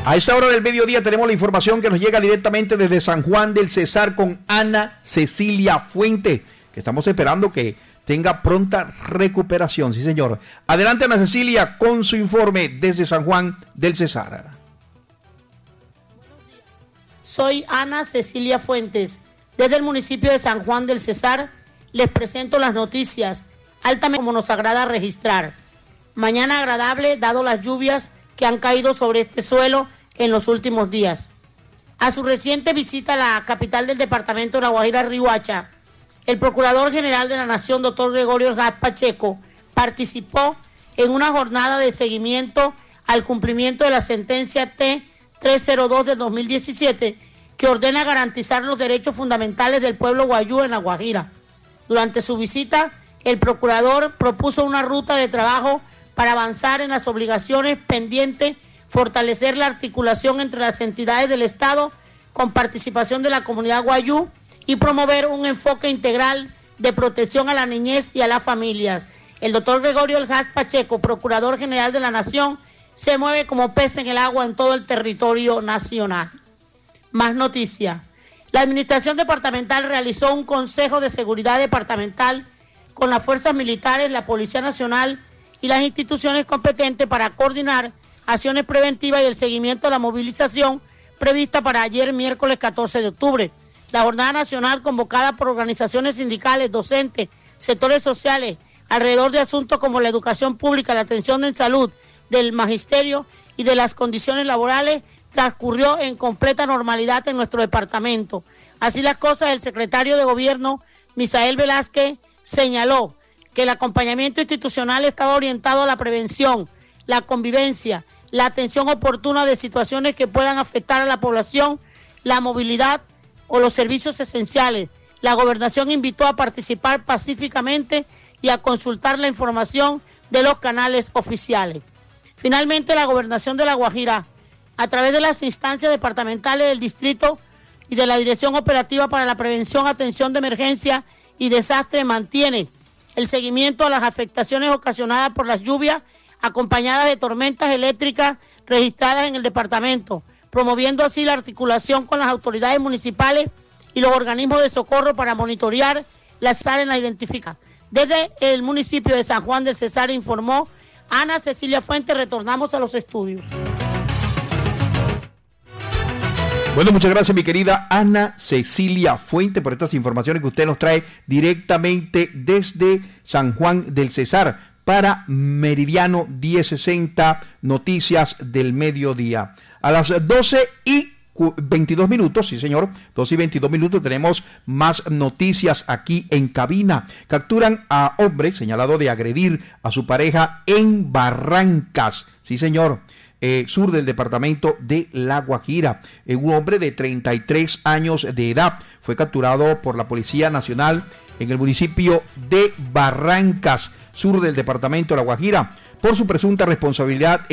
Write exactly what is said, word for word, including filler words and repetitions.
A esta hora del mediodía tenemos la información que nos llega directamente desde San Juan del Cesar con Ana Cecilia Fuente, que estamos esperando que tenga pronta recuperación. Sí, señor. Adelante, Ana Cecilia, con su informe desde San Juan del Cesar. Soy Ana Cecilia Fuentes. Desde el municipio de San Juan del Cesar les presento las noticias altamente como nos agrada registrar. Mañana agradable, dado las lluvias que han caído sobre este suelo en los últimos días. A su reciente visita a la capital del departamento de La Guajira, Riohacha, el Procurador General de la Nación, doctor Gregorio Ordaz Pacheco, participó en una jornada de seguimiento al cumplimiento de la sentencia T trescientos dos del dos mil diecisiete, que ordena garantizar los derechos fundamentales del pueblo guayú en La Guajira. Durante su visita, el Procurador propuso una ruta de trabajo para avanzar en las obligaciones pendientes, fortalecer la articulación entre las entidades del Estado con participación de la comunidad guayú y promover un enfoque integral de protección a la niñez y a las familias. El doctor Gregorio Ordaz Pacheco, Procurador General de la Nación, se mueve como pez en el agua en todo el territorio nacional. Más noticias. La Administración Departamental realizó un Consejo de Seguridad Departamental con las fuerzas militares, la Policía Nacional y las instituciones competentes para coordinar acciones preventivas y el seguimiento de la movilización prevista para ayer, miércoles catorce de octubre. La jornada nacional, convocada por organizaciones sindicales, docentes, sectores sociales, alrededor de asuntos como la educación pública, la atención en salud, del magisterio y de las condiciones laborales, transcurrió en completa normalidad en nuestro departamento. Así las cosas, el secretario de Gobierno, Misael Velázquez, señaló que el acompañamiento institucional estaba orientado a la prevención, la convivencia, la atención oportuna de situaciones que puedan afectar a la población, la movilidad o los servicios esenciales. La gobernación invitó a participar pacíficamente y a consultar la información de los canales oficiales. Finalmente, la gobernación de La Guajira, a través de las instancias departamentales del distrito y de la Dirección Operativa para la Prevención, Atención de Emergencia y Desastre, mantiene el seguimiento a las afectaciones ocasionadas por las lluvias acompañadas de tormentas eléctricas registradas en el departamento, promoviendo así la articulación con las autoridades municipales y los organismos de socorro para monitorear las áreas en la identificación. Desde el municipio de San Juan del Cesar informó Ana Cecilia Fuentes. Retornamos a los estudios. Bueno, muchas gracias, mi querida Ana Cecilia Fuente, por estas informaciones que usted nos trae directamente desde San Juan del Cesar para Meridiano diez sesenta, Noticias del Mediodía. A las doce y veintidós minutos, sí señor, doce y veintidós minutos, tenemos más noticias aquí en cabina. Capturan a hombre señalado de agredir a su pareja en Barrancas, sí señor. Eh, sur del departamento de La Guajira. Eh, un hombre de treinta y tres años de edad fue capturado por la Policía Nacional en el municipio de Barrancas, sur del departamento de La Guajira, por su presunta responsabilidad